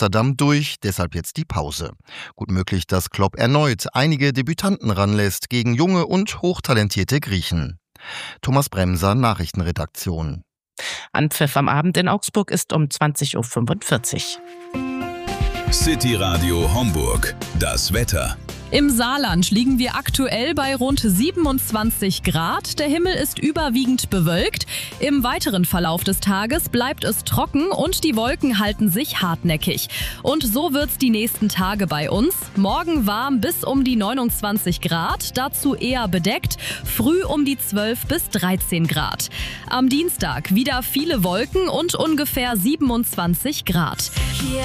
Amsterdam durch, deshalb jetzt die Pause. Gut möglich, dass Klopp erneut einige Debütanten ranlässt gegen junge und hochtalentierte Griechen. Thomas Bremser, Nachrichtenredaktion. Anpfiff am Abend in Augsburg ist um 20.45 Uhr. City Radio Homburg. Das Wetter. Im Saarland liegen wir aktuell bei rund 27 Grad. Der Himmel ist überwiegend bewölkt. Im weiteren Verlauf des Tages bleibt es trocken und die Wolken halten sich hartnäckig. Und so wird's die nächsten Tage bei uns. Morgen warm bis um die 29 Grad, dazu eher bedeckt, früh um die 12 bis 13 Grad. Am Dienstag wieder viele Wolken und ungefähr 27 Grad.